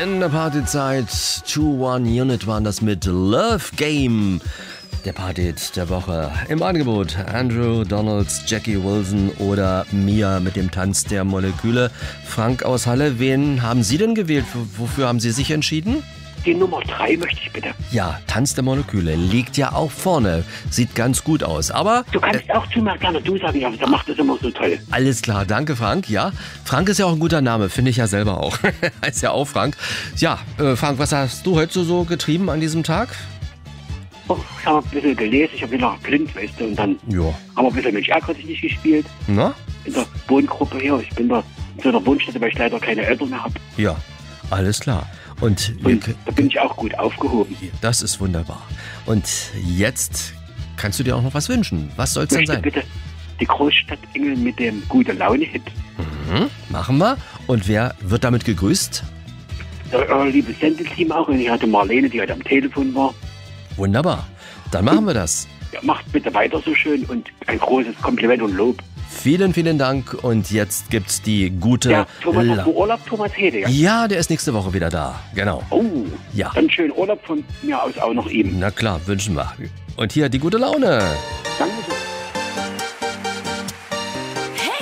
In der Partyzeit 2-1 Unit waren das mit Love Game. Der Partyhit der Woche. Im Angebot Andrew, Donalds, Jackie Wilson oder Mia mit dem Tanz der Moleküle. Frank aus Halle, wen haben Sie denn gewählt? Wofür haben Sie sich entschieden? Die Nummer 3 möchte ich bitte. Ja, Tanz der Moleküle liegt ja auch vorne. Sieht ganz gut aus, aber... Du kannst auch zu mir gerne du sagen, aber der macht das immer so toll. Alles klar, danke Frank, ja. Frank ist ja auch ein guter Name, finde ich ja selber auch. Heißt ja auch Frank. Ja, Frank, was hast du heute so getrieben an diesem Tag? Oh, ich habe ein bisschen gelesen, ich habe wieder blind, weißt du, und dann Ja. haben wir ein bisschen mit Ärgerlich nicht gespielt. Na? In der Wohngruppe hier. Ich bin da in so einer Wohnstätte, weil ich leider keine Eltern mehr habe. Ja, alles klar. Und Da bin ich auch gut aufgehoben. das ist wunderbar. Und jetzt kannst du dir auch noch was wünschen. Was soll es Ich denn möchte sein? bitte die Großstadtengel mit dem Gute-Laune-Hit. Machen wir. Und wer wird damit gegrüßt? Liebes Sendeteam auch. Und ich hatte Marlene, die heute am Telefon war. Wunderbar. Dann machen wir das. Ja, macht bitte weiter so schön und ein großes Kompliment und Lob. Vielen, vielen Dank. Und jetzt gibt's die gute... Ja, Thomas hat Urlaub, Thomas Hede, ja? Ja, der ist nächste Woche wieder da. Genau. Oh, Ja. dann schönen Urlaub von mir aus auch noch ihm. Na klar, wünschen wir. Und hier die gute Laune.